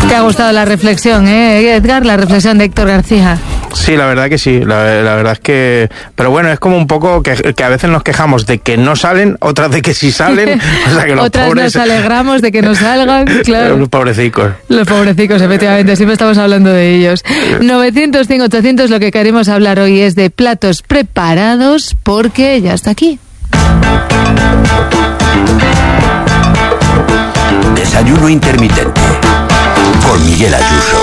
Te ha gustado la reflexión, Edgar? La reflexión de Héctor García. Sí, la verdad que sí, la verdad es que... Pero bueno, es como un poco que a veces nos quejamos de que no salen, otras de que sí salen, o sea que los otras pobres... nos alegramos de que no salgan, claro. Los pobrecicos. Los pobrecicos, efectivamente, siempre estamos hablando de ellos. 900-100-800, lo que queremos hablar hoy es de platos preparados, porque ya está aquí. Desayuno intermitente con Miguel Ayuso.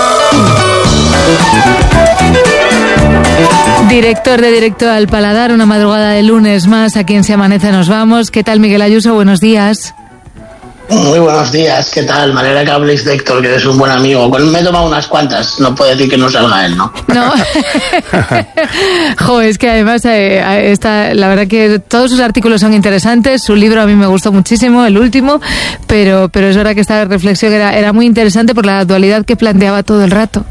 Director de Directo al Paladar, una madrugada de lunes más, aquí en Se Amanece Nos Vamos. ¿Qué tal, Miguel Ayuso? Buenos días. Muy buenos días, ¿qué tal? Me alegra que habléis de Héctor, que eres un buen amigo. Me he tomado unas cuantas, no puedo decir que no salga él, ¿no? No. Jo, es que además la verdad que todos sus artículos son interesantes, su libro a mí me gustó muchísimo, el último, pero es verdad que esta reflexión era muy interesante por la dualidad que planteaba todo el rato.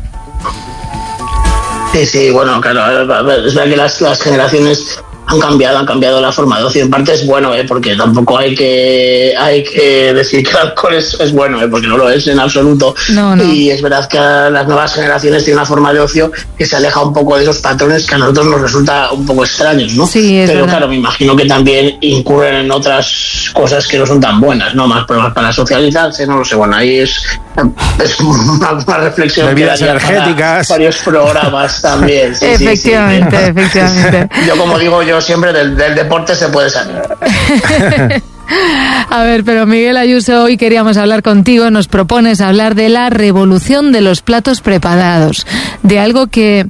Sí, bueno, claro, es verdad que las generaciones han cambiado la forma de ocio. En parte es bueno, porque tampoco hay que decir que el alcohol es bueno, porque no lo es en absoluto. No. Y es verdad que las nuevas generaciones tienen una forma de ocio que se aleja un poco de esos patrones que a nosotros nos resulta un poco extraños, ¿no? Sí, es pero verdad. Claro, me imagino que también incurren en otras cosas que no son tan buenas, ¿no? Más problemas para socializarse, no lo sé. Bueno, ahí es una reflexión. Bebidas energéticas. Varios programas también. Sí, efectivamente, sí. Efectivamente. Yo, como digo yo siempre, del deporte se puede salir. A ver, pero Miguel Ayuso, hoy queríamos hablar contigo, nos propones hablar de la revolución de los platos preparados, de algo que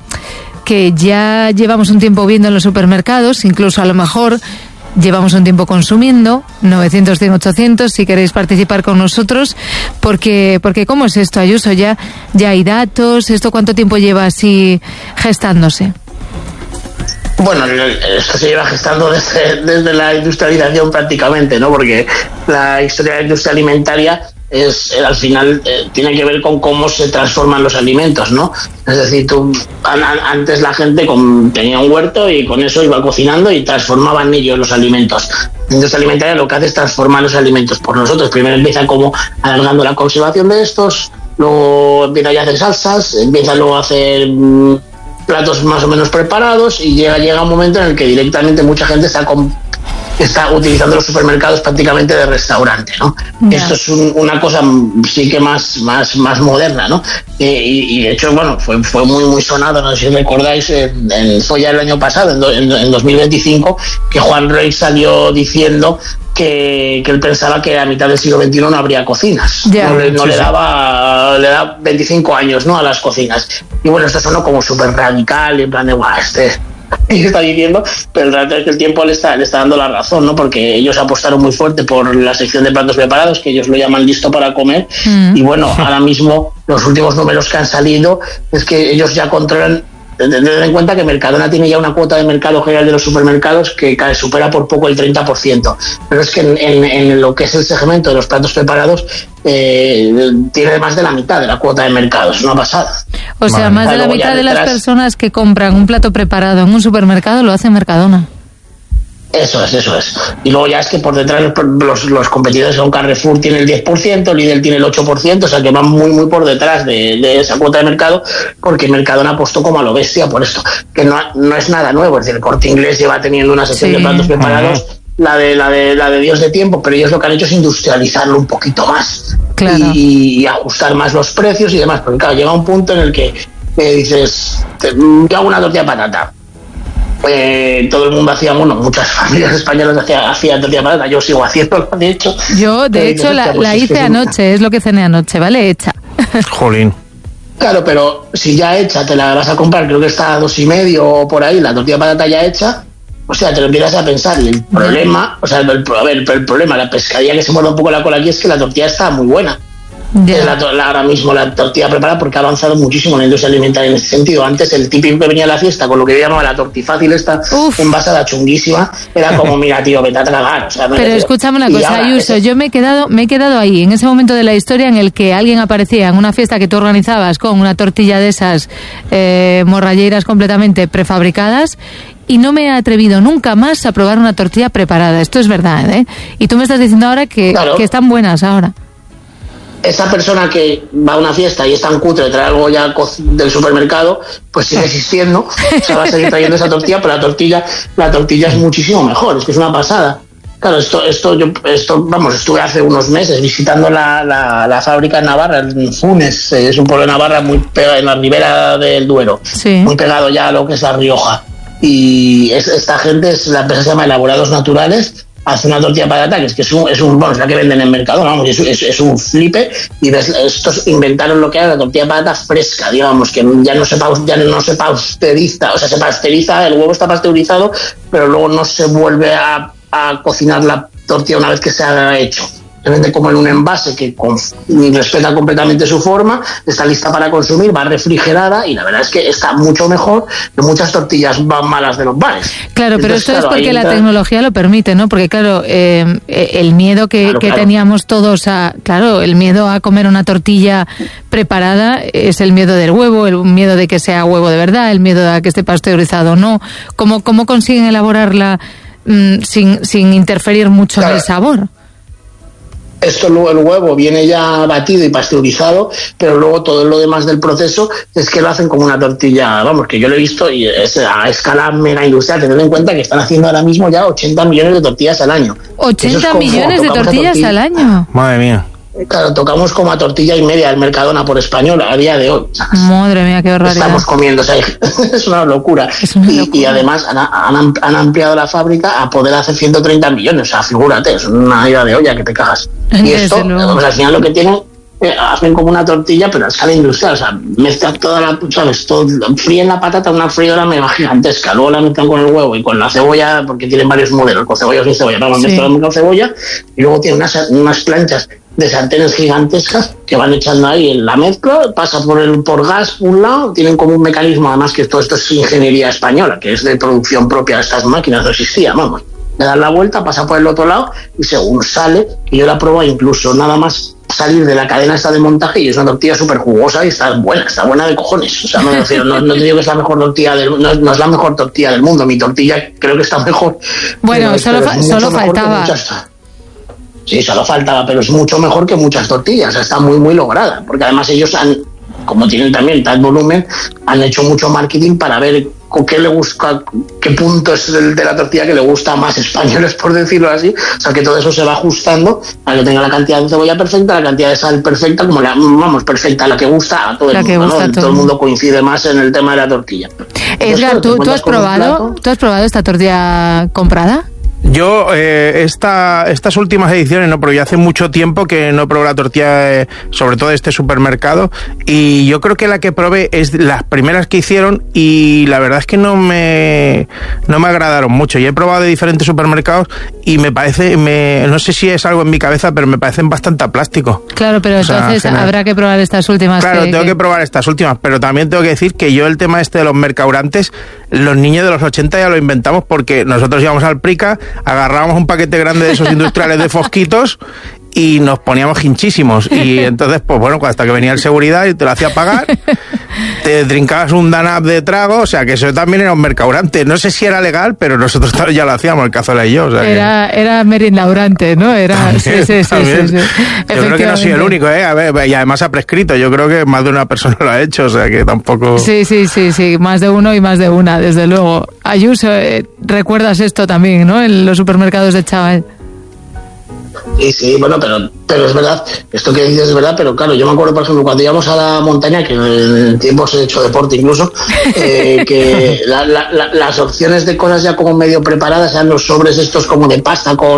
ya llevamos un tiempo viendo en los supermercados, incluso a lo mejor llevamos un tiempo consumiendo. 900-100-800 si queréis participar con nosotros, porque ¿cómo es esto, Ayuso? Ya hay datos, ¿esto cuánto tiempo lleva así gestándose? Bueno, esto se lleva gestando desde la industrialización prácticamente, ¿no? Porque la historia de la industria alimentaria al final tiene que ver con cómo se transforman los alimentos, ¿no? Es decir, antes la gente tenía un huerto y con eso iba cocinando y transformaban ellos los alimentos. La industria alimentaria lo que hace es transformar los alimentos por nosotros. Primero empieza como alargando la conservación de estos, luego empieza ya a hacer salsas, empieza luego a hacer platos más o menos preparados y llega un momento en el que directamente mucha gente está utilizando los supermercados prácticamente de restaurante, ¿no? Yeah. Esto es una cosa sí que más moderna, ¿no? Y de hecho, bueno, fue muy sonado, no sé si recordáis, fue ya el año pasado, en 2025, que Juan Rey salió diciendo que él pensaba que a mitad del siglo XXI no habría cocinas. Yeah. Le da 25 años, ¿no?, a las cocinas. Y bueno, esto sonó como súper radical, y en plan de, guau, y está diciendo, pero el rato es que el tiempo le está dando la razón, ¿no? Porque ellos apostaron muy fuerte por la sección de platos preparados, que ellos lo llaman listo para comer, y bueno, ahora mismo los últimos números que han salido es que ellos ya controlan. Tened en cuenta que Mercadona tiene ya una cuota de mercado general de los supermercados que supera por poco el 30%, pero es que en lo que es el segmento de los platos preparados tiene más de la mitad de la cuota de mercado. Es una pasada. O sea, más de la mitad de las personas que compran un plato preparado en un supermercado lo hace Mercadona. Eso es. Y luego ya es que por detrás los competidores son Carrefour tiene el 10%, Lidl tiene el 8%, o sea que van muy por detrás de esa cuota de mercado, porque Mercadona apostó como a lo bestia por esto, que no es nada nuevo. Es decir, el Corte Inglés lleva teniendo una sección de platos preparados, la de Dios de tiempo, pero ellos lo que han hecho es industrializarlo un poquito más, claro, y ajustar más los precios y demás, porque claro, llega un punto en el que dices, yo hago una tortilla de patata. Todo el mundo hacía, muchas familias españolas hacían tortilla de patata, yo sigo haciendo, de hecho. Yo, de hecho, la hice anoche, es lo que cené anoche, ¿vale? Hecha. Jolín. Claro, pero si ya hecha, te la vas a comprar, creo que está a 2,5 o por ahí, la tortilla de patata ya hecha, o sea, te lo empiezas a pensar, y el problema, el problema, la pescadilla que se muerde un poco la cola aquí es que la tortilla está muy buena. Yeah. Ahora mismo la tortilla preparada, porque ha avanzado muchísimo la industria alimentaria en ese sentido. Antes el típico que venía a la fiesta con lo que yo llamaba la tortifácil esta envasada chunguísima, era como, mira tío, vete a tragar, o sea, pero escúchame una cosa, Ayuso, yo me he quedado ahí en ese momento de la historia en el que alguien aparecía en una fiesta que tú organizabas con una tortilla de esas morralleras completamente prefabricadas, y no me he atrevido nunca más a probar una tortilla preparada. Esto es verdad, ¿eh? Y tú me estás diciendo ahora que están buenas ahora. esa persona que va a una fiesta y es tan cutre, trae algo ya del supermercado, pues sigue existiendo, o sea, va a seguir trayendo esa tortilla, pero la tortilla es muchísimo mejor, es que es una pasada. Claro, vamos, estuve hace unos meses visitando la fábrica en Navarra, en Funes, es un pueblo de Navarra muy pegado en la ribera del Duero, sí, muy pegado ya a lo que es La Rioja. Y esta gente, la empresa se llama Elaborados Naturales, hace una tortilla de patata que es la que venden en el mercado, vamos, es un flipe. Y ves, estos inventaron lo que era la tortilla de patata fresca, digamos, que ya no se pasteuriza, o sea, se pasteuriza, el huevo está pasteurizado, pero luego no se vuelve a cocinar la tortilla una vez que se ha hecho. Se vende como en un envase que respeta completamente su forma, está lista para consumir, va refrigerada, y la verdad es que está mucho mejor que muchas tortillas malas de los bares. Claro, pero esto es porque la tecnología lo permite, ¿no? Porque claro, el miedo que teníamos todos el miedo a comer una tortilla preparada es el miedo del huevo, el miedo de que sea huevo de verdad, el miedo a que esté pasteurizado o no. ¿Cómo consiguen elaborarla sin interferir mucho en el sabor? Esto luego el huevo viene ya batido y pasteurizado, pero luego todo lo demás del proceso es que lo hacen como una tortilla, vamos, que yo lo he visto y es a escala mega industrial. Tened en cuenta que están haciendo ahora mismo ya 80 millones de tortillas al año. ¿80 millones de tortillas al año? Madre mía. Claro, tocamos como a tortilla y media del Mercadona por español a día de hoy. Madre mía, qué barbaridad. Estamos comiendo, o sea, es una locura. Y además han ampliado la fábrica a poder hacer 130 millones. O sea, figúrate, es una ida de olla que te cagas. Y esto, pues, al final lo que tienen, hacen como una tortilla, pero a escala industrial. O sea, mezclan toda la, ¿sabes? Fríen la patata en una freidora mega gigantesca. Luego la mezclan con el huevo y con la cebolla, porque tienen varios modelos, con cebolla o sin cebolla. Vamos, mezclan con cebolla y luego tienen unas planchas de sartenes gigantescas que van echando ahí en la mezcla, pasa por gas por un lado, tienen como un mecanismo, además que todo esto es ingeniería española, que es de producción propia de estas máquinas, no existía, vamos. Le dan la vuelta, pasa por el otro lado y según sale, y yo la pruebo incluso nada más salir de la cadena esta de montaje, y es una tortilla súper jugosa y está buena de cojones. O sea, no te digo que es la mejor tortilla no es la mejor tortilla del mundo, mi tortilla creo que está mejor. Bueno, solo faltaba. Sí, solo faltaba, pero es mucho mejor que muchas tortillas, o sea, está muy, muy lograda, porque además ellos como tienen también tal volumen, han hecho mucho marketing para ver qué le gusta, qué punto es el de la tortilla que le gusta a más españoles, por decirlo así. O sea, que todo eso se va ajustando a que tenga la cantidad de cebolla perfecta, la cantidad de sal perfecta, perfecta, la que gusta a todo el mundo, ¿no? Todo el mundo coincide más en el tema de la tortilla. Edgar, ¿tú has probado esta tortilla comprada? Yo, estas últimas ediciones no, pero ya hace mucho tiempo que no probé la tortilla, sobre todo de este supermercado, y yo creo que la que probé es las primeras que hicieron, y la verdad es que no me agradaron mucho. Y he probado de diferentes supermercados y no sé si es algo en mi cabeza, pero me parecen bastante a plástico. Claro, pero entonces habrá que probar estas últimas. Claro, tengo que probar estas últimas, pero también tengo que decir que yo el tema de los mercaurantes, los niños de los 80 ya lo inventamos, porque nosotros íbamos al Prica, agarrábamos un paquete grande de esos industriales de fosquitos y nos poníamos hinchísimos. Y entonces, pues bueno, hasta que venía el seguridad y te lo hacía pagar, te trincabas un danap de trago, o sea que eso también era un mercaurante. No sé si era legal, pero nosotros ya lo hacíamos, el Cazola y yo. O sea era merindaurante, ¿no? También, sí. Yo creo que no soy el único, ¿eh? A ver, y además ha prescrito. Yo creo que más de una persona lo ha hecho, o sea que tampoco... Sí, más de uno y más de una, desde luego. Ayuso, recuerdas esto también, ¿no? En los supermercados de Chaval. Sí, bueno, pero es verdad, esto que dices es verdad, pero claro, yo me acuerdo, por ejemplo, cuando íbamos a la montaña, que en el tiempo se ha hecho deporte incluso, que las opciones de cosas ya como medio preparadas eran los sobres estos como de pasta con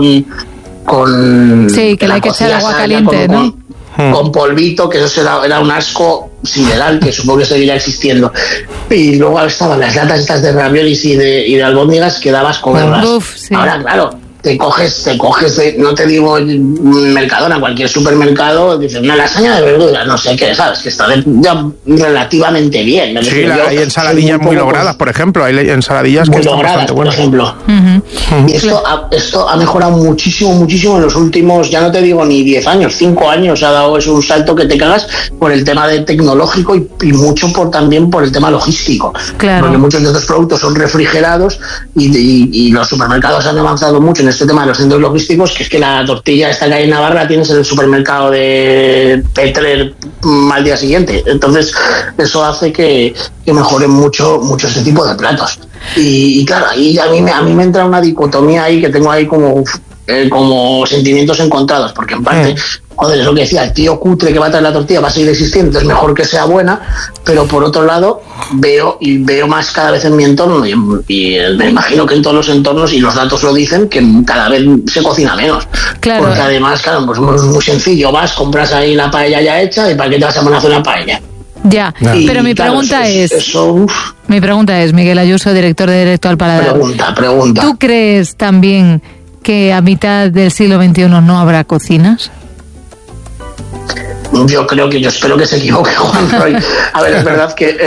sí, que le hay que echar agua caliente, ¿no? Con polvito, que eso era un asco sideral, que supongo que seguirá existiendo. Y luego estaban las latas estas de raviolis y de albóndigas que dabas comerlas. Sí. Ahora, claro, te coges no te digo Mercadona, cualquier supermercado, dices una lasaña de verduras, no sé qué, ¿sabes? Que está ya relativamente bien. Sí, hay ensaladillas muy logradas, por ejemplo, hay ensaladillas muy que están logradas, por ejemplo. Uh-huh. Y esto ha mejorado muchísimo en los últimos, ya no te digo ni 10 años, 5 años ha dado eso un salto que te cagas por el tema de tecnológico y mucho también por el tema logístico. Claro. Porque muchos de estos productos son refrigerados y los supermercados han avanzado mucho en este tema de los centros logísticos, que es que la tortilla esta que hay en Navarra la tienes en el supermercado de Petrer al día siguiente. Entonces eso hace que mejoren mucho este tipo de platos. Y claro, ahí a mí me entra una dicotomía ahí que tengo ahí como sentimientos encontrados, porque en parte, joder, es lo que decía, el tío cutre que va a traer la tortilla va a seguir existiendo, es mejor que sea buena, pero por otro lado veo más cada vez en mi entorno y me imagino que en todos los entornos, y los datos lo dicen, que cada vez se cocina menos. Claro. Porque además, claro, pues es muy sencillo, compras ahí la paella ya hecha, ¿y para qué te vas a poner a hacer una paella? Ya, pero mi pregunta mi pregunta es, Miguel Ayuso, director de Directo al Paladar. Pregunta. ¿Tú crees también que a mitad del siglo XXI no habrá cocinas? Yo espero que se equivoque Juan Roy. A ver, es verdad que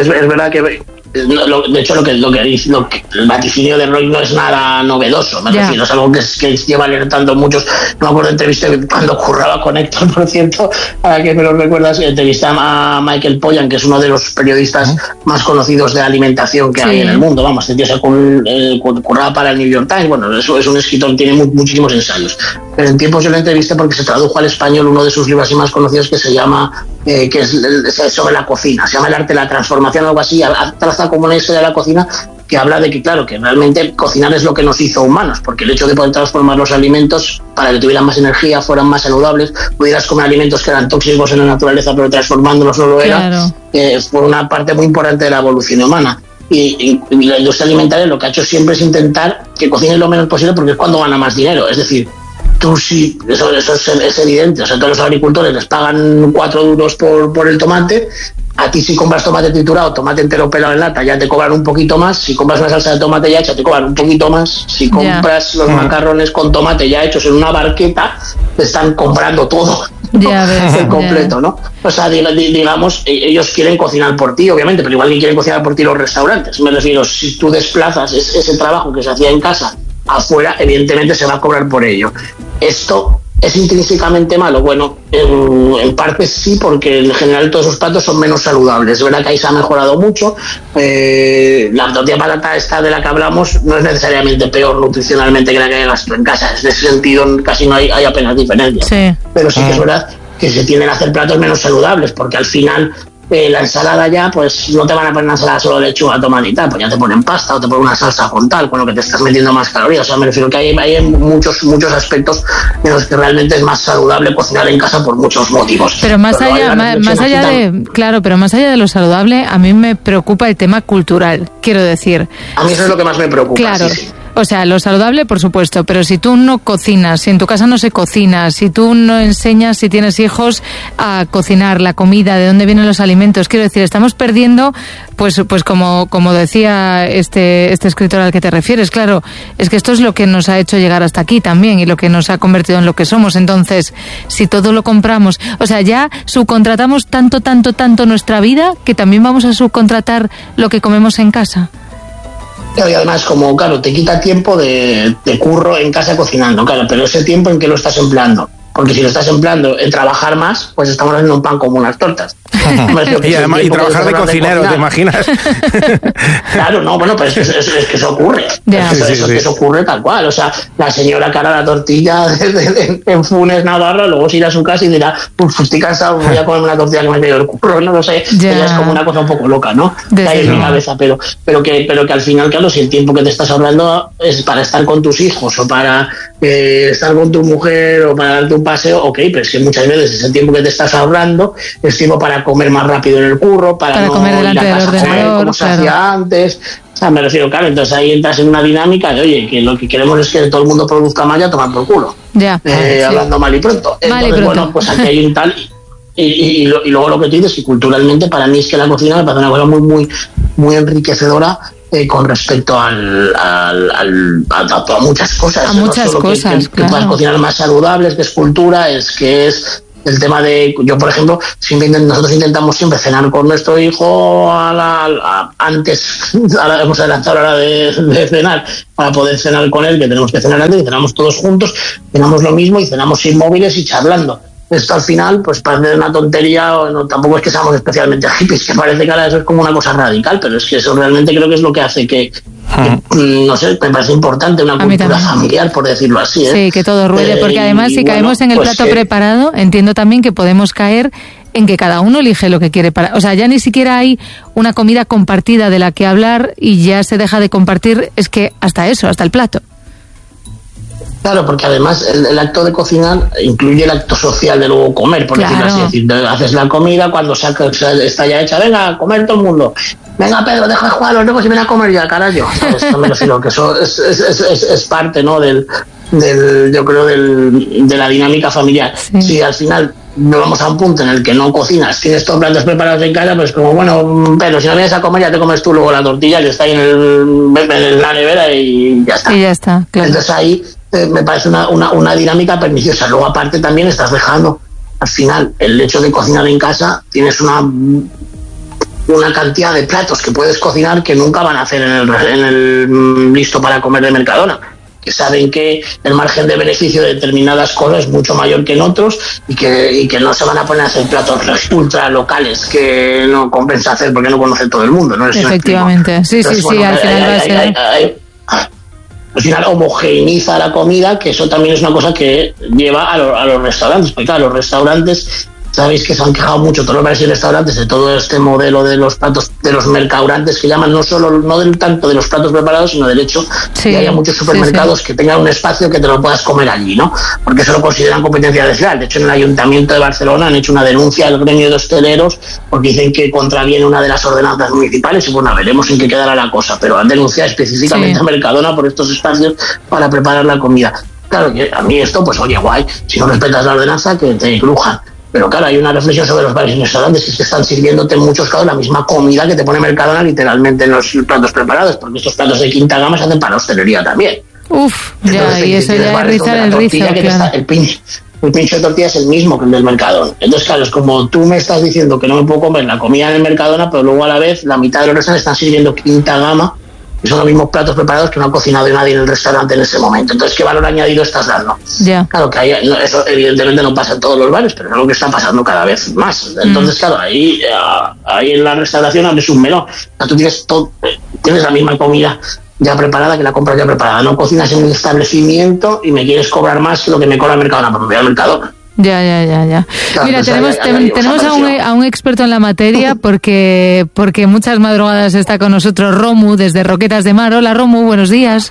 de hecho lo que el vaticinio de Roy no es nada novedoso, me refiero, es algo que lleva alertando muchos. No me acuerdo de entrevista cuando curraba con Héctor, por cierto, ahora que me lo recuerdas, entrevisté a Michael Pollan, que es uno de los periodistas más conocidos de alimentación que hay en el mundo. Vamos, este tío curraba para el New York Times. Bueno, eso es un escritor, tiene muchísimos ensayos, pero en tiempos yo lo entrevisté porque se tradujo al español uno de sus libros así más conocidos que se llama que es sobre la cocina, se llama El arte de la transformación o algo así. Traza como una historia de la cocina que habla de que, claro, que realmente cocinar es lo que nos hizo humanos, porque el hecho de poder transformar los alimentos para que tuvieran más energía, fueran más saludables, pudieras comer alimentos que eran tóxicos en la naturaleza, pero transformándolos no lo era, fue una parte muy importante de la evolución humana. Y la industria alimentaria lo que ha hecho siempre es intentar que cocines lo menos posible, porque es cuando gana más dinero. Es decir, tú sí, eso es evidente. O sea, todos los agricultores les pagan 4 duros por el tomate. A ti si compras tomate triturado, tomate entero pelado en lata, ya te cobran un poquito más. Si compras una salsa de tomate ya hecha, te cobran un poquito más. Si compras los macarrones con tomate ya hechos en una barqueta, te están comprando todo. El completo, ¿no? O sea, digamos, ellos quieren cocinar por ti, obviamente, pero igual que quieren cocinar por ti los restaurantes. Me refiero, si tú desplazas ese trabajo que se hacía en casa afuera, evidentemente se va a cobrar por ello. Esto ¿es intrínsecamente malo? Bueno, en parte sí, porque en general todos esos platos son menos saludables. Es verdad que ahí se ha mejorado mucho. La tortilla de patata esta de la que hablamos no es necesariamente peor nutricionalmente que la que hay en casa. En ese sentido casi no hay apenas diferencia. Sí. Pero sí que es verdad que se tienden a hacer platos menos saludables, porque al final la ensalada ya, pues no te van a poner una ensalada solo de lechuga, tomate y tal, pues ya te ponen pasta o te ponen una salsa con tal, con lo que te estás metiendo más calorías. O sea, me refiero que hay muchos aspectos en los que realmente es más saludable cocinar en casa por muchos motivos. Pero más allá de lo saludable, a mí me preocupa el tema cultural, quiero decir. A mí eso es lo que más me preocupa. Claro. Sí. O sea, lo saludable, por supuesto, pero si tú no cocinas, si en tu casa no se cocina, si tú no enseñas, si tienes hijos, a cocinar la comida, de dónde vienen los alimentos, quiero decir, estamos perdiendo, pues como decía este escritor al que te refieres, claro, es que esto es lo que nos ha hecho llegar hasta aquí también y lo que nos ha convertido en lo que somos. Entonces, si todo lo compramos, o sea, ya subcontratamos tanto nuestra vida que también vamos a subcontratar lo que comemos en casa. Y además, como, claro, te quita tiempo de curro en casa cocinando, claro, pero ese tiempo en que lo estás empleando. Porque si lo estás empleando en trabajar más, pues estamos haciendo un pan como unas tortas. Y además, y trabajar de cocinero, ¿te imaginas? Claro, no, bueno, pero es que eso ocurre. Eso ocurre tal cual. O sea, la señora que hará la tortilla en Funes, Navarra, luego se irá a su casa y dirá, pues estoy cansado, voy a comerme una tortilla que me ha caído el curro, no lo sé. Ella es como una cosa un poco loca, ¿no? Ahí en mi cabeza, pero que al final, claro, si el tiempo que te estás ahorrando es para estar con tus hijos o para estar con tu mujer o para darte un paseo, ok, pero es que muchas veces ese tiempo que te estás ahorrando es tiempo para comer más rápido en el curro, para no comer delante ir a casa del ordenador, como se hacía antes. O sea, me refiero, claro, entonces ahí entras en una dinámica de, oye, que lo que queremos es que todo el mundo produzca más y a tomar por culo. Hablando mal y pronto. Entonces, bueno, pues aquí hay un tal... Y luego lo que tú dices, que culturalmente para mí es que la cocina me parece una cosa muy enriquecedora con respecto a muchas cosas. A muchas cosas, que puedas cocinar más saludables, que es cultura, es el tema de... Yo, por ejemplo, nosotros intentamos siempre cenar con nuestro hijo antes, ahora hemos adelantado la hora de cenar, para poder cenar con él, que tenemos que cenar antes, y cenamos todos juntos, cenamos lo mismo y cenamos sin móviles y charlando. Esto al final, pues parece una tontería, tampoco es que seamos especialmente hippies, que parece que ahora eso es como una cosa radical, pero es que eso realmente creo que es lo que hace que No sé, me parece importante una cultura familiar, por decirlo así. Sí, que todo ruede, porque además si caemos en el plato preparado, entiendo también que podemos caer en que cada uno elige lo que quiere para... O sea, ya ni siquiera hay una comida compartida de la que hablar y ya se deja de compartir, es que hasta eso, hasta el plato. Claro, porque además el acto de cocinar incluye el acto social de luego comer, por decirlo así. Es decir, haces la comida, cuando está ya hecha, venga, a comer todo el mundo. Venga, Pedro, deja de jugar a los lejos y ven a comer ya, carajo. ¿Sabes? Me refiero que eso es parte, ¿no? Yo creo, de la dinámica familiar. Sí. Si al final nos vamos a un punto en el que no cocinas, tienes todos platos preparados en casa, pues como, bueno, pero si no vienes a comer ya te comes tú luego la tortilla que está ahí en la nevera y ya está. Y ya está, claro. Entonces ahí me parece una dinámica perniciosa. Luego aparte también estás dejando, al final, el hecho de cocinar en casa, tienes una cantidad de platos que puedes cocinar que nunca van a hacer en el listo para comer de Mercadona, que saben que el margen de beneficio de determinadas cosas es mucho mayor que en otros y que no se van a poner a hacer platos ultra locales que no compensa hacer porque no conoce todo el mundo, ¿no? Efectivamente, sí, entonces, sí, bueno, al final va a ser... Al final homogeneiza la comida, que eso también es una cosa que lleva a los restaurantes, porque claro, los restaurantes, sabéis que se han quejado mucho todos los bares y restaurantes de todo este modelo de los platos, de los mercaurantes que llaman, no tanto de los platos preparados, sino del hecho que haya muchos supermercados que tengan un espacio que te lo puedas comer allí, ¿no? Porque eso lo consideran competencia desleal. De hecho, en el Ayuntamiento de Barcelona han hecho una denuncia al gremio de hosteleros porque dicen que contraviene una de las ordenanzas municipales y bueno, veremos en qué quedará la cosa, pero han denunciado específicamente a Mercadona por estos espacios para preparar la comida. Claro que a mí esto, pues oye, guay, si no respetas la ordenanza, que te crujan. Pero claro, hay una reflexión sobre los bares y restaurantes, que es que están sirviéndote en muchos casos la misma comida que te pone Mercadona literalmente en los platos preparados, porque estos platos de quinta gama se hacen para hostelería también. Uf, ya, y eso ya es rizar el rizo, claro. El pincho de tortilla es el mismo que el del Mercadona. Entonces, claro, es como tú me estás diciendo que no me puedo comer la comida del Mercadona, pero luego a la vez la mitad de los restaurantes están sirviendo quinta gama, y son los mismos platos preparados que no ha cocinado nadie en el restaurante en ese momento. Entonces, ¿qué valor añadido estás dando? Claro que eso evidentemente no pasa en todos los bares, pero es algo que está pasando cada vez más. Entonces, claro, ahí en la restauración abres un melón. O sea, tú tienes la misma comida ya preparada, que la compras ya preparada. No cocinas en un establecimiento y me quieres cobrar más que lo que me cobra el Mercadona, porque me voy al Mercadona. Ya. Claro, mira, tenemos a un experto en la materia porque muchas madrugadas está con nosotros Romu desde Roquetas de Mar. Hola Romu, buenos días.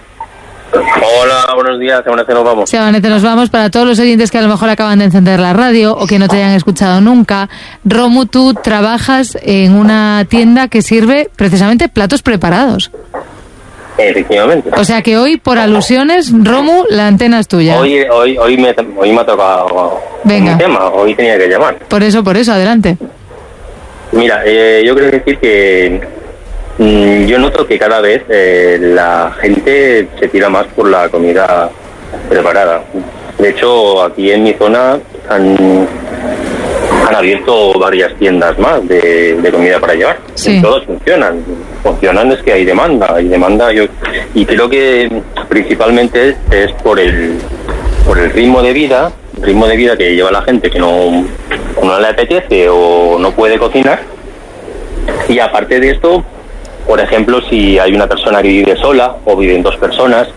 Hola, buenos días. ¿Se amanece nos vamos? Se amanece nos vamos. Para todos los oyentes que a lo mejor acaban de encender la radio o que no te hayan escuchado nunca, Romu, tú trabajas en una tienda que sirve precisamente platos preparados. Efectivamente. O sea que hoy, por alusiones, Romu, la antena es tuya. Hoy me ha tocado un tema, hoy tenía que llamar. Por eso, adelante. Mira, yo quiero decir que yo noto que cada vez la gente se tira más por la comida preparada. De hecho, aquí en mi zona han abierto varias tiendas más de comida para llevar. Sí. Todas funcionan, es que hay demanda y creo que principalmente es por el ritmo de vida que lleva la gente que no le apetece o no puede cocinar. Y aparte de esto, por ejemplo, si hay una persona que vive sola o viven dos personas,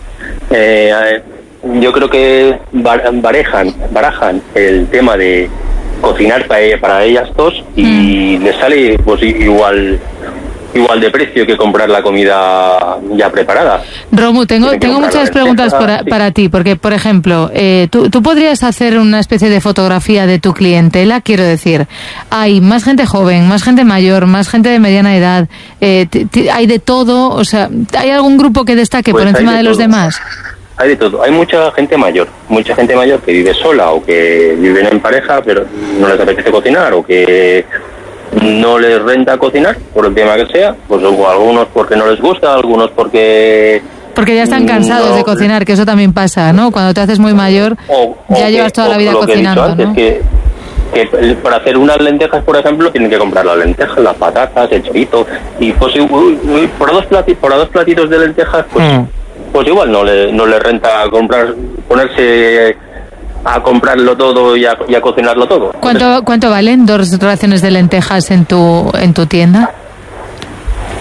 yo creo que barajan el tema de cocinar para ellas dos y les sale pues igual de precio que comprar la comida ya preparada. Romu, tengo muchas preguntas para ti, porque, por ejemplo, tú podrías hacer una especie de fotografía de tu clientela, quiero decir, hay más gente joven, más gente mayor, más gente de mediana edad, hay de todo, o sea, ¿hay algún grupo que destaque pues por encima de los demás? Hay de todo, hay mucha gente mayor que vive sola o que viven en pareja pero no les apetece cocinar o que no les renta cocinar por el tema que sea, pues algunos porque no les gusta, algunos porque ya están cansados de cocinar, que eso también pasa, ¿no? Cuando te haces muy mayor ya llevas toda la vida cocinando, ¿no? Que para hacer unas lentejas, por ejemplo, tienen que comprar las lentejas, las patatas, el chorito y pues por dos platitos de lentejas pues igual no le renta ponerse a comprarlo todo y a cocinarlo todo. ¿Cuánto valen 2 raciones de lentejas en tu tienda?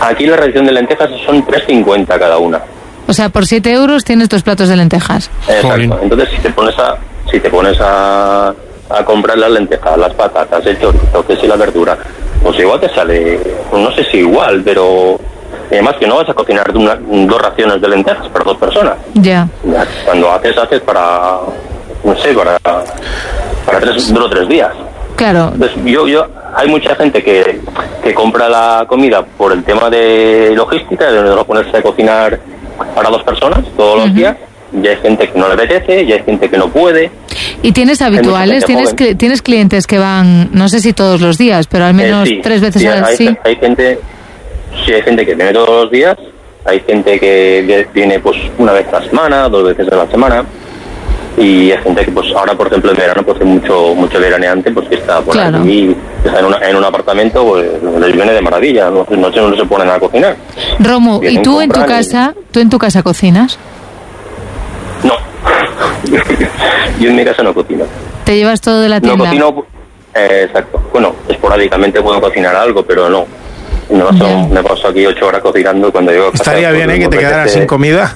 Aquí la ración de lentejas son 3,50 cada una. O sea, por 7 euros tienes 2 platos de lentejas. Exacto. Entonces, si te pones a comprar las lentejas, las patatas, el chorizo, que si la verdura, pues igual te sale, no sé si igual, pero además que no vas a cocinar 2 raciones de lentejas para 2 personas. Ya. Cuando haces para, no sé, para 3 días. Claro. Entonces, hay mucha gente que compra la comida por el tema de logística, de no ponerse a cocinar para 2 personas todos los días. Ya hay gente que no le apetece, ya hay gente que no puede. ¿Y tienes habituales? ¿Tienes clientes que van, no sé si todos los días, pero al menos 3 veces al día? Hay gente que viene todos los días, hay gente que viene pues una vez a la semana, 2 veces a la semana, y hay gente que pues ahora, por ejemplo, en verano, pues hay mucho veraneante, pues que está por aquí, está en un apartamento, pues les viene de maravilla, no se ponen a cocinar. Romu, ¿y tú en tu casa cocinas? No, yo en mi casa no cocino. ¿Te llevas todo de la tienda? No cocino, exacto. Bueno, esporádicamente puedo cocinar algo, pero no. Me paso aquí 8 horas cocinando cuando llego a casa. Estaría bien, que te quedaras sin comida.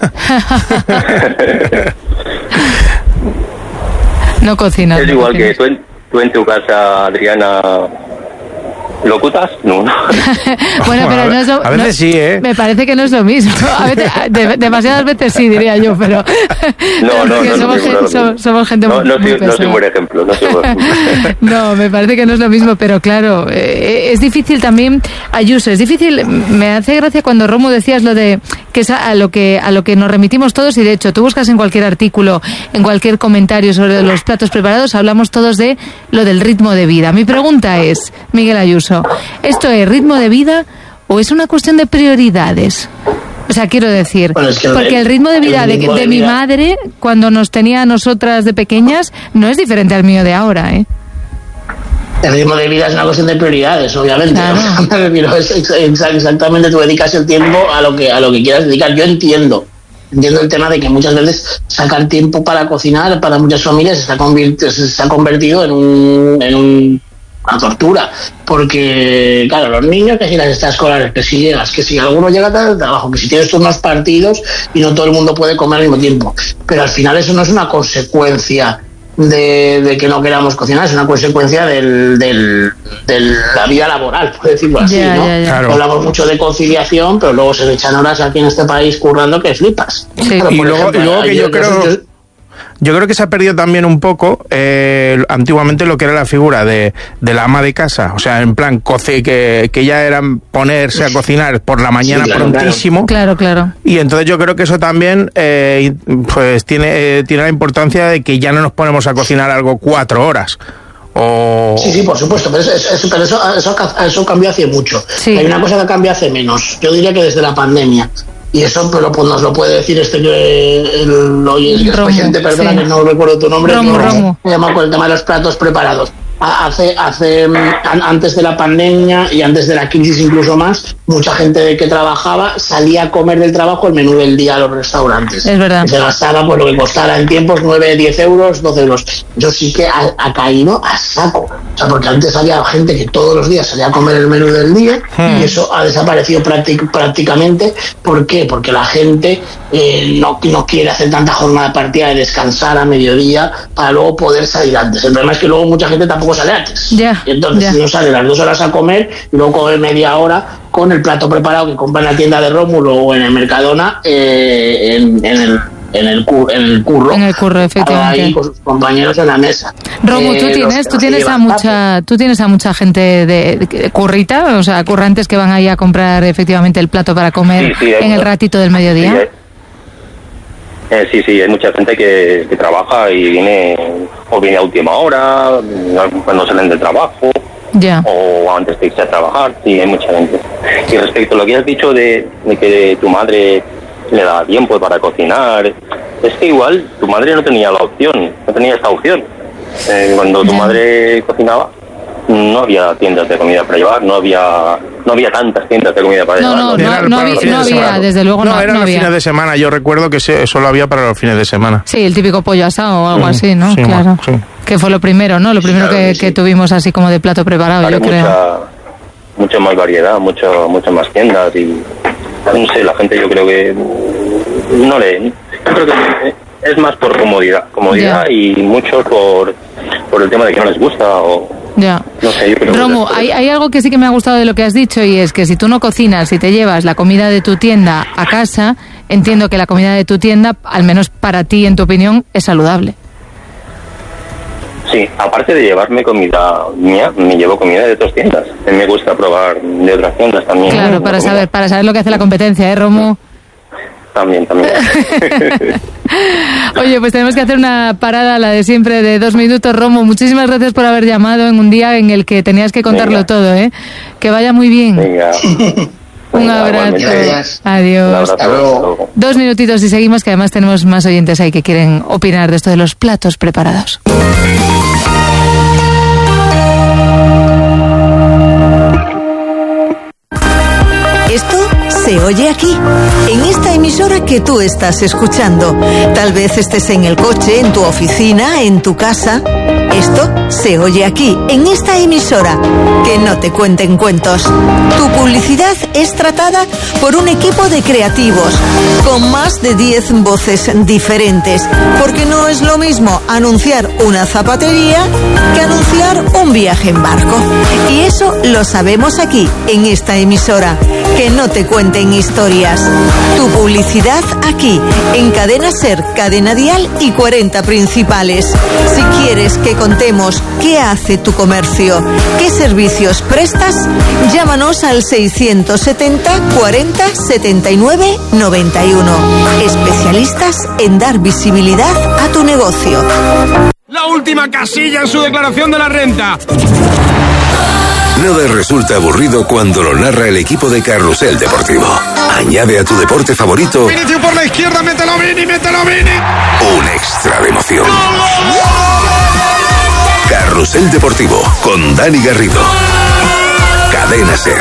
No cocinas. Es igual que tú en tu casa, Adriana, ¿locutas? No. Bueno, pero no es lo, a veces sí, ¿eh? Me parece que no es lo mismo. A veces, demasiadas veces sí, diría yo, pero... somos gente muy pesada. No soy buen ejemplo. No, me parece que no es lo mismo, pero claro, es difícil también, Ayuso, es difícil. Me hace gracia cuando Romu decías lo de que es a lo que nos remitimos todos, y de hecho tú buscas en cualquier artículo, en cualquier comentario sobre los platos preparados, hablamos todos de lo del ritmo de vida. Mi pregunta es, Miguel Ayuso, ¿esto es ritmo de vida o es una cuestión de prioridades? O sea, quiero decir, porque el ritmo de vida de mi madre, cuando nos tenía a nosotras de pequeñas, no es diferente al mío de ahora, ¿eh? El ritmo de vida es una cuestión de prioridades, obviamente. Claro. Exactamente, tú dedicas el tiempo a lo que quieras dedicar. Yo entiendo el tema de que muchas veces sacar tiempo para cocinar para muchas familias se ha convertido en una tortura, porque claro, los niños, que si las extraescolares, que si alguno llega tarde al trabajo, que si tienes unos partidos y no todo el mundo puede comer al mismo tiempo, pero al final eso no es una consecuencia de que no queramos cocinar, es una consecuencia de la vida laboral, por decirlo así, ¿no? Claro. Hablamos mucho de conciliación, pero luego se le echan horas aquí en este país currando que flipas. Sí. Claro, Y luego que yo creo que se ha perdido también un poco antiguamente lo que era la figura de la ama de casa, o sea, en plan que ya eran ponerse a cocinar por la mañana prontísimo. Claro. Y entonces yo creo que eso también pues tiene la importancia de que ya no nos ponemos a cocinar algo 4 horas. Sí, por supuesto, pero eso cambió hace mucho. Sí. Hay una cosa que cambió hace menos, yo diría que desde la pandemia. Y eso pues nos lo puede decir el oyente, perdona, sí, que no recuerdo tu nombre. Romu. Me llama con el tema de los platos preparados. Antes de la pandemia y antes de la crisis incluso más, mucha gente que trabajaba salía a comer del trabajo el menú del día a los restaurantes. Es verdad. Se gastaba pues lo que costara en tiempos 9, 10 euros, 12 euros. Eso sí que ha caído a saco. O sea, porque antes había gente que todos los días salía a comer el menú del día y eso ha desaparecido prácticamente. ¿Por qué? Porque la gente no quiere hacer tanta jornada partida de descansar a mediodía para luego poder salir antes. El problema es que luego mucha gente tampoco sale antes. Y entonces si no sale las 2 horas a comer y luego comer media hora con el plato preparado que compra en la tienda de Rómulo o en el Mercadona en el curro. En el curro, efectivamente. Ahí con sus compañeros en la mesa. Romu, tú tienes a mucha gente de currita, o sea, currantes que van ahí a comprar efectivamente el plato para comer en el ratito del mediodía. Sí, hay mucha gente que trabaja y viene a última hora, cuando salen del trabajo, o antes de irse a trabajar. Sí, hay mucha gente. Y respecto a lo que has dicho de que tu madre le da tiempo para cocinar, es que igual tu madre no tenía esta opción. Cuando tu madre cocinaba, no había tiendas de comida para llevar, no había tantas tiendas de comida para llevar. No había, desde luego no eran había. Los fines de semana, yo recuerdo que solo había para los fines de semana. Sí, el típico pollo asado o algo así, ¿no? Sí, claro. Sí. Que fue lo primero, ¿no? Lo primero que tuvimos así como de plato preparado, yo creo. mucha más variedad, muchas más tiendas y no sé, la gente yo creo que no le... Yo creo que es más por comodidad y mucho por el tema de que no les gusta o... Ya. No sé, yo creo Romo, hay algo que sí que me ha gustado de lo que has dicho y es que si tú no cocinas y te llevas la comida de tu tienda a casa, entiendo que la comida de tu tienda, al menos para ti, en tu opinión, es saludable. Sí, aparte de llevarme comida mía, me llevo comida de otras tiendas. A mí me gusta probar de otras tiendas también. Claro, para saber lo que hace la competencia, Romo? También. Oye, pues tenemos que hacer una parada, la de siempre, de 2 minutos. Romo, muchísimas gracias por haber llamado en un día en el que tenías que contarlo todo, ¿eh? Que vaya muy bien. Venga. Un abrazo. Adiós. Un abrazo. Hasta luego. 2 minutitos y seguimos, que además tenemos más oyentes ahí que quieren opinar de esto de los platos preparados. Esto se oye aquí, en esta emisora que tú estás escuchando. Tal vez estés en el coche, en tu oficina, en tu casa. Esto se oye aquí, en esta emisora. Que no te cuenten cuentos. Tu publicidad es tratada por un equipo de creativos, con más de 10 voces diferentes. Porque no es lo mismo anunciar una zapatería que anunciar un viaje en barco. Y eso lo sabemos aquí, en esta emisora. Que no te cuenten historias. Tu publicidad aquí, en Cadena Ser, Cadena Dial y 40 Principales. Si quieres que contemos qué hace tu comercio, qué servicios prestas, llámanos al 670 40 79 91. Especialistas en dar visibilidad a tu negocio. La última casilla en su declaración de la renta. Nada resulta aburrido cuando lo narra el equipo de Carrusel Deportivo. Añade a tu deporte favorito... Vinicius por la izquierda, mételo Vini. Un extra de emoción. Carrusel Deportivo, con Dani Garrido. Cadena Ser.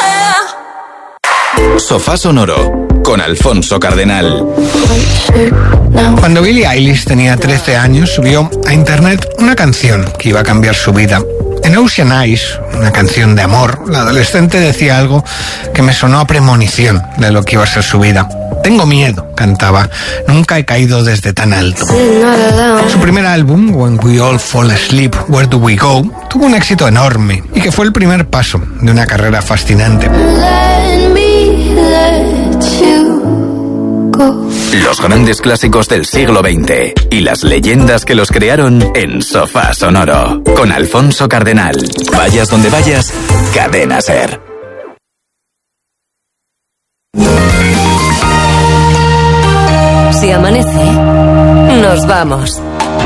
Sofá Sonoro, con Alfonso Cardenal. Cuando Billie Eilish tenía 13 años, subió a internet una canción que iba a cambiar su vida. En Ocean Eyes, una canción de amor, la adolescente decía algo que me sonó a premonición de lo que iba a ser su vida. Tengo miedo, cantaba. Nunca he caído desde tan alto. Su primer álbum, When We All Fall Asleep, Where Do We Go, tuvo un éxito enorme y que fue el primer paso de una carrera fascinante. Los grandes clásicos del siglo XX y las leyendas que los crearon en Sofá Sonoro, con Alfonso Cardenal. Vayas donde vayas, Cadena Ser. Si amanece, nos vamos.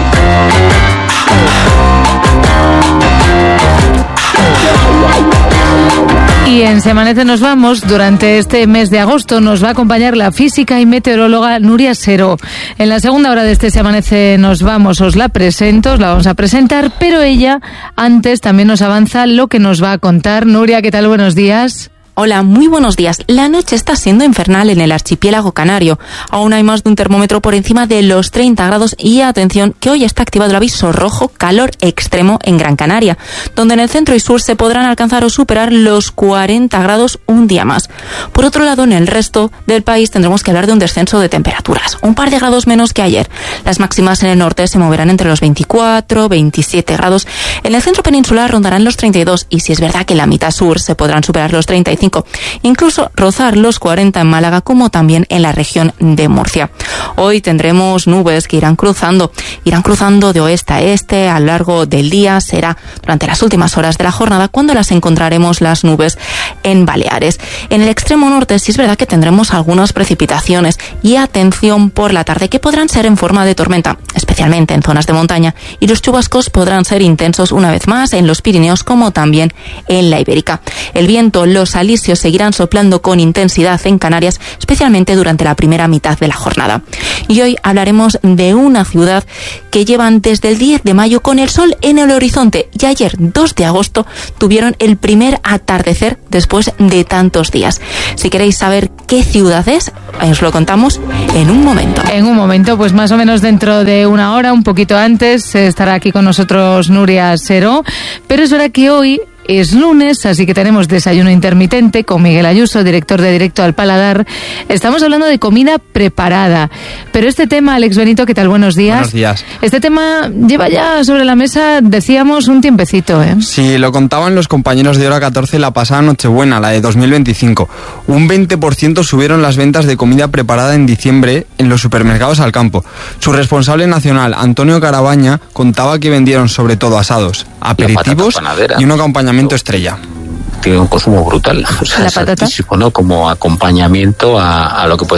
Y en Se Amanece Nos Vamos, durante este mes de agosto, nos va a acompañar la física y meteoróloga Nuria Seró. En la segunda hora de este Se Amanece Nos Vamos os la presento, os la vamos a presentar, pero ella antes también nos avanza lo que nos va a contar. Nuria, ¿qué tal? Buenos días. Hola, muy buenos días. La noche está siendo infernal en el archipiélago canario. Aún hay más de un termómetro por encima de los 30 grados y atención que hoy está activado el aviso rojo calor extremo en Gran Canaria, donde en el centro y sur se podrán alcanzar o superar los 40 grados un día más. Por otro lado, en el resto del país tendremos que hablar de un descenso de temperaturas, un par de grados menos que ayer. Las máximas en el norte se moverán entre los 24, 27 grados. En el centro peninsular rondarán los 32 y si es verdad que en la mitad sur se podrán superar los 35. Incluso rozar los 40 en Málaga, como también en la región de Murcia. Hoy tendremos nubes que irán cruzando de oeste a este a lo largo del día. Será durante las últimas horas de la jornada cuando las encontraremos las nubes en Baleares. En el extremo norte sí es verdad que tendremos algunas precipitaciones y atención por la tarde, que podrán ser en forma de tormenta, especialmente en zonas de montaña, y los chubascos podrán ser intensos una vez más en los Pirineos como también en la Ibérica. El viento, los alisios seguirán soplando con intensidad en Canarias, especialmente durante la primera mitad de la jornada. Y hoy hablaremos de una ciudad que llevan desde el 10 de mayo con el sol en el horizonte y ayer, 2 de agosto, tuvieron el primer atardecer después de tantos días. Si queréis saber qué ciudad es, os lo contamos en un momento. En un momento, pues más o menos dentro de una hora, un poquito antes, estará aquí con nosotros Nuria Seró, pero es verdad que hoy es lunes, así que tenemos desayuno intermitente con Miguel Ayuso, director de Directo al Paladar. Estamos hablando de comida preparada. Pero este tema, Alex Benito, ¿qué tal? Buenos días. Buenos días. Este tema lleva ya sobre la mesa, decíamos, un tiempecito, ¿eh? Sí, lo contaban los compañeros de Hora 14 la pasada Nochebuena, la de 2025. Un 20% subieron las ventas de comida preparada en diciembre en los supermercados Alcampo. Su responsable nacional, Antonio Carabaña, contaba que vendieron sobre todo asados, aperitivos y un acompañamiento estrella. Tiene un consumo brutal, o sea, es altísimo, ¿no? Como acompañamiento a lo que puede